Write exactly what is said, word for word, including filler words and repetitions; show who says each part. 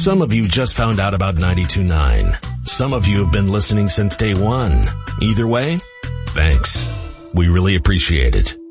Speaker 1: Some of you just found out about ninety-two point nine. Some of you have been listening since day one. Either way, thanks. We really appreciate it.